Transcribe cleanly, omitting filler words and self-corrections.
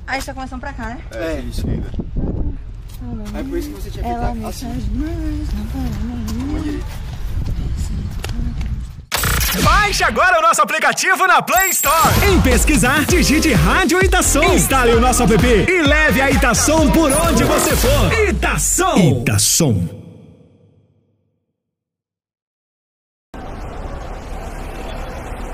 Aí você tá começando pra cá, né? É, isso ainda. É por isso que você tinha feito assim. Baixe agora o nosso aplicativo na Play Store. Em pesquisar, digite Rádio Itação. Instale o nosso app e leve a Itação por onde você for. Itação.